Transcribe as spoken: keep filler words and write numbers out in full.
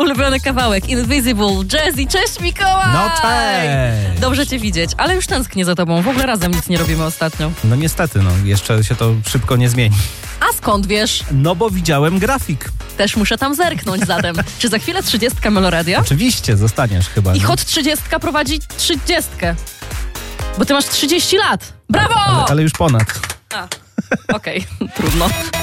ulubiony kawałek Invisible, Jazzy. Cześć Mikołaj! No cześć! Dobrze cię widzieć, ale już tęsknię za tobą. W ogóle razem nic nie robimy ostatnio. No niestety, no jeszcze się to szybko nie zmieni. A skąd wiesz? No bo widziałem grafik. Też muszę tam zerknąć zatem. Czy za chwilę trzydziestka Meloradia? Oczywiście, zostaniesz chyba. I nie? Hot trzydziestka prowadzi trzydziestkę. Bo ty masz trzydzieści lat. Brawo! Ale, ale już ponad. A, okej, trudno.